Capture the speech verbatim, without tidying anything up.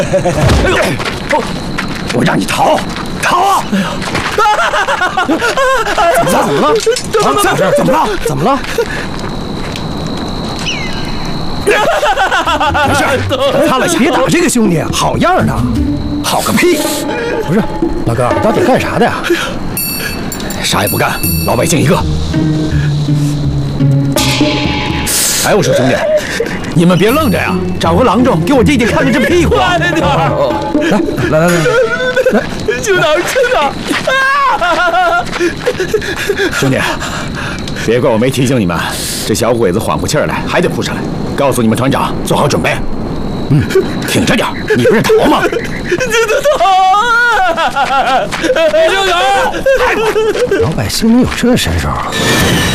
我让你逃，逃啊！怎么了？怎么了？啊，怎么了？怎么了？没事，擦了，别打这个兄弟，好样的！好个屁！不是，老哥，你到底干啥的呀？啥也不干，老百姓一个。哎，我说兄弟，你们别愣着呀，找个郎中给我弟弟看看这屁股。快点！来来来来来，去哪儿去哪儿？兄弟，别怪我没提醒你们，这小鬼子缓不过气儿来，还得扑上来。告诉你们团长，做好准备。嗯，挺着点，你不是逃吗？这都逃啊！刘勇，老百姓能有这身手？